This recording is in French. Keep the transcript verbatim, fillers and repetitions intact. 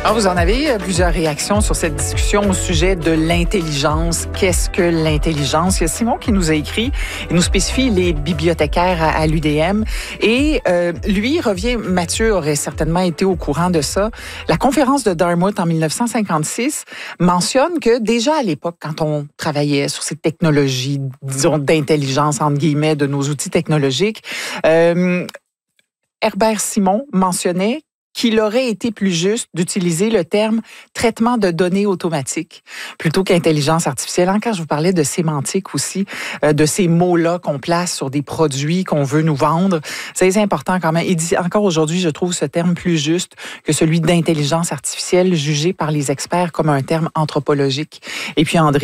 Alors, vous en avez plusieurs réactions sur cette discussion au sujet de l'intelligence. Qu'est-ce que l'intelligence? Il y a Simon qui nous a écrit, il nous spécifie les bibliothécaires à, à l'U D M. Et euh, lui revient, Mathieu aurait certainement été au courant de ça. La conférence de Dartmouth en mille neuf cent cinquante-six mentionne que déjà à l'époque, quand on travaillait sur ces technologies, disons, d'intelligence, entre guillemets, de nos outils technologiques, euh, Herbert Simon mentionnait qu'il aurait été plus juste d'utiliser le terme traitement de données automatique plutôt qu'intelligence artificielle. Quand je vous parlais de sémantique aussi, euh, de ces mots-là qu'on place sur des produits qu'on veut nous vendre, c'est important quand même. Il dit encore aujourd'hui, je trouve ce terme plus juste que celui d'intelligence artificielle jugé par les experts comme un terme anthropologique. Et puis André